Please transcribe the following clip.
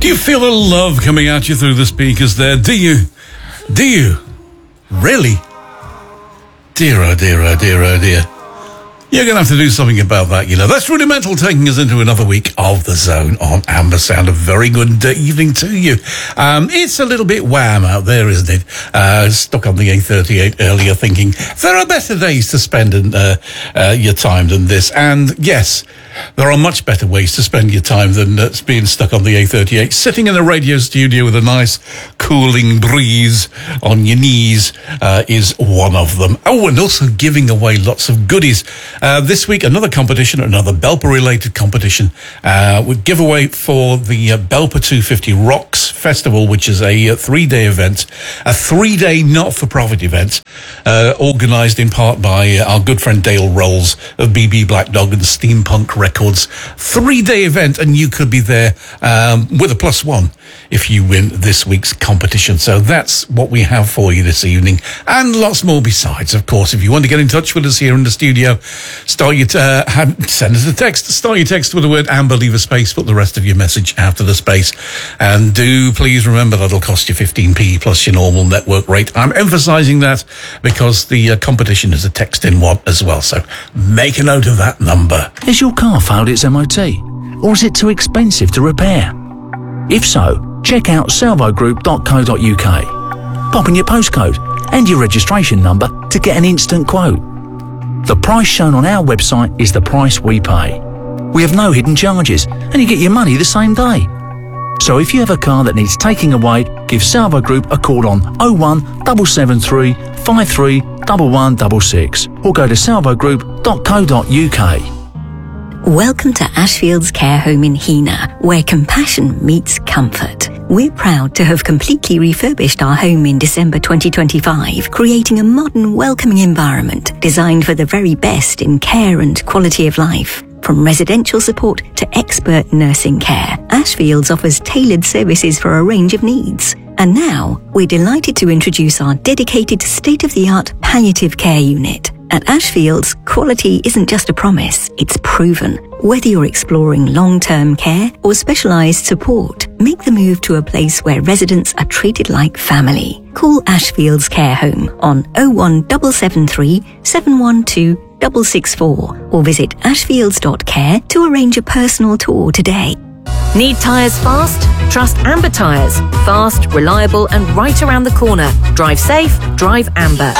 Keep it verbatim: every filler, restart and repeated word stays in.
Do you feel the love coming at you through the speakers there? Do you? Do you? Really? Dear, oh dear, oh dear, oh dear. You're going to have to do something about that, you know. That's Rudimental taking us into another week of The Zone on Amber Sound. A very good uh, evening to you. Um, it's a little bit wham out there, isn't it? Uh, stuck on the A thirty-eight earlier thinking there are better days to spend in, uh, uh, your time than this. And yes, there are much better ways to spend your time than uh, being stuck on the A thirty-eight. Sitting in a radio studio with a nice cooling breeze on your knees uh, is one of them. Oh, and also giving away lots of goodies. Uh, this week, another competition, another Belper-related competition. Uh, we give away for the uh, Belper two fifty Rocks Festival, which is a uh, three-day event, a three-day not-for-profit event, uh, organised in part by uh, our good friend Dale Rolls of B B Black Dog and Steampunk Records. Three-day event, and you could be there um, with a plus one if you win this week's competition. So that's what we have for you this evening, and lots more besides, of course. If you want to get in touch with us here in the studio, start your t- uh, have, send us a text. Start your text with the word Amber, leave a space, put the rest of your message after the space. And do please remember that'll cost you fifteen p plus your normal network rate. I'm emphasising that because the uh, competition is a text-in one as well. So make a note of that number. Has your car failed its M O T? Or is it too expensive to repair? If so, check out salvo group dot co dot uk. Pop in your postcode and your registration number to get an instant quote. The price shown on our website is the price we pay. We have no hidden charges and you get your money the same day. So if you have a car that needs taking away, give Salvo Group a call on oh one seven seven three five three one one six six or go to salvo group dot co dot uk. Welcome to Ashfield's Care Home in Heanor, where compassion meets comfort. We're proud to have completely refurbished our home in December twenty twenty-five, creating a modern, welcoming environment designed for the very best in care and quality of life. From residential support to expert nursing care, Ashfields offers tailored services for a range of needs. And now, we're delighted to introduce our dedicated state-of-the-art palliative care unit. At Ashfields, quality isn't just a promise, it's proven. Whether you're exploring long-term care or specialised support, make the move to a place where residents are treated like family. Call Ashfields Care Home on oh one seven seven three seven one two six six four or visit ashfields dot care to arrange a personal tour today. Need tyres fast? Trust Amber Tyres. Fast, reliable and right around the corner. Drive safe, drive Amber.